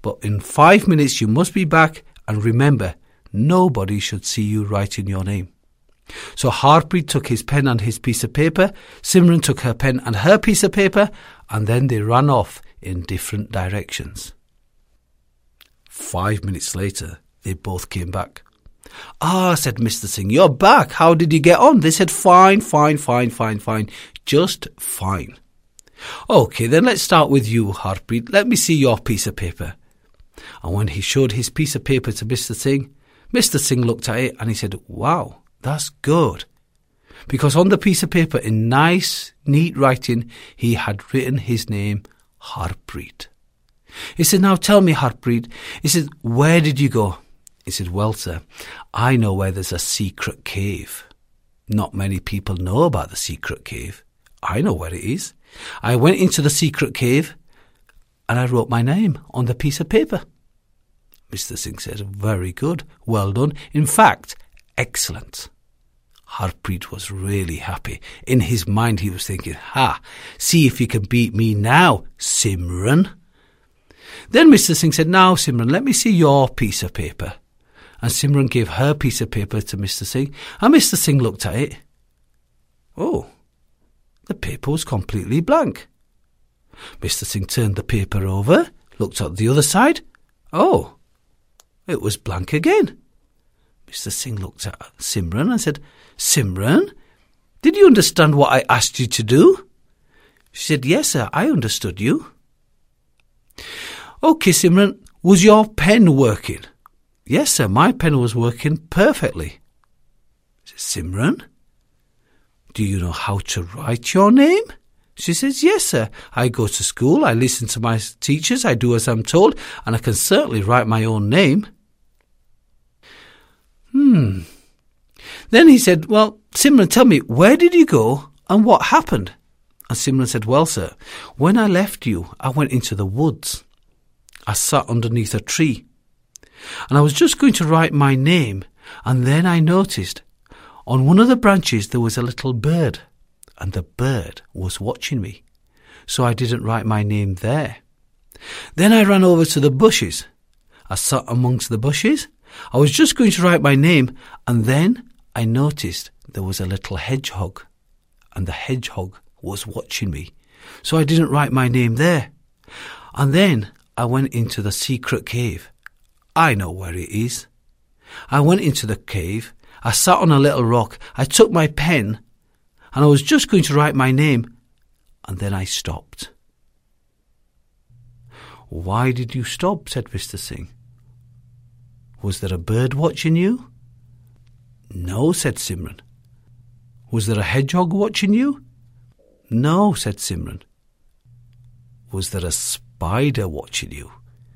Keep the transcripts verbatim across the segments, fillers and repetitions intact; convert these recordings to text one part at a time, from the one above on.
but in five minutes you must be back, and remember, nobody should see you writing your name. So Harpreet took his pen and his piece of paper, Simran took her pen and her piece of paper, and then they ran off in different directions. Five minutes later, they both came back. "Ah," said Mister Singh, "you're back. How did you get on?" They said, "Fine, fine, fine, fine, fine. Just fine." "Okay, then let's start with you, Harpreet. Let me see your piece of paper." And when he showed his piece of paper to Mister Singh, Mister Singh looked at it and he said, "Wow, that's good." Because on the piece of paper, in nice, neat writing, he had written his name, Harpreet. He said, "Now tell me, Harpreet," he said, "where did you go?" He said, "Well, sir, I know where there's a secret cave. Not many people know about the secret cave. I know where it is. I went into the secret cave and I wrote my name on the piece of paper." Mister Singh said, "Very good. Well done. In fact, excellent." Harpreet was really happy. In his mind, he was thinking, "Ha, see if you can beat me now, Simran." Then Mister Singh said, "Now, Simran, let me see your piece of paper." And Simran gave her piece of paper to Mister Singh, and Mister Singh looked at it. Oh, the paper was completely blank. Mister Singh turned the paper over, looked at the other side. Oh, it was blank again. Mister Singh looked at Simran and said, "Simran, did you understand what I asked you to do?" She said, "Yes, sir, I understood you." "Okay, Simran, was your pen working?" "Yes, sir, my pen was working perfectly." She said, "Simran, do you know how to write your name?" She says, "Yes, sir, I go to school, I listen to my teachers, I do as I'm told, and I can certainly write my own name." Hmm. Then he said, "Well, Simran, tell me, where did you go and what happened?" And Simran said, "Well, sir, when I left you, I went into the woods. I sat underneath a tree, and I was just going to write my name, and then I noticed on one of the branches there was a little bird, and the bird was watching me, so I didn't write my name there. Then I ran over to the bushes. I sat amongst the bushes. I was just going to write my name, and then I noticed there was a little hedgehog, and the hedgehog was watching me, so I didn't write my name there. And then I went into the secret cave. I know where it is. I went into the cave. I sat on a little rock. I took my pen, and I was just going to write my name, and then I stopped." "Why did you stop?" said Mister Singh. "Was there a bird watching you?" "No," said Simran. "Was there a hedgehog watching you?" "No," said Simran. "Was there a spider watching you?"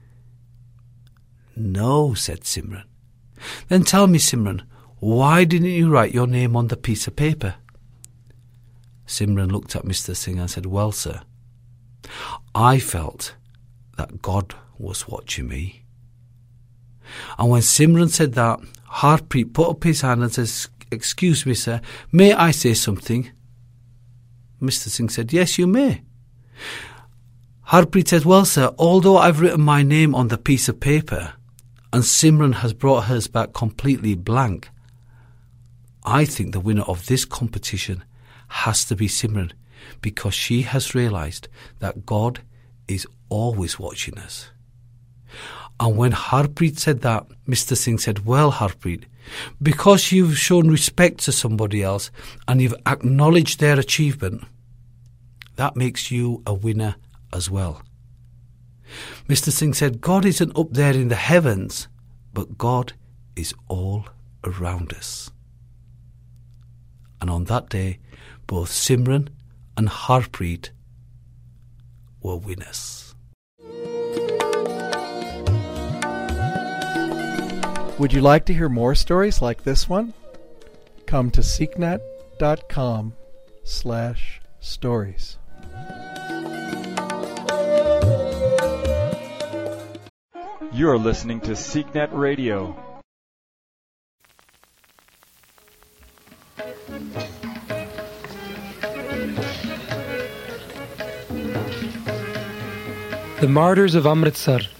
"No," said Simran. "Then tell me, Simran, why didn't you write your name on the piece of paper?" Simran looked at Mister Singh and said, "Well, sir, I felt that God was watching me." And when Simran said that, Harpreet put up his hand and says, "Excuse me, sir, may I say something?" Mister Singh said, "Yes, you may." Harpreet said, "Well, sir, although I've written my name on the piece of paper and Simran has brought hers back completely blank, I think the winner of this competition has to be Simran, because she has realised that God is always watching us." And when Harpreet said that, Mister Singh said, "Well, Harpreet, because you've shown respect to somebody else and you've acknowledged their achievement, that makes you a winner as well." Mister Singh said, "God isn't up there in the heavens, but God is all around us." And on that day, both Simran and Harpreet were winners. Would you like to hear more stories like this one? Come to seeknet.com slash stories. You're listening to SeekNet Radio. The Martyrs of Amritsar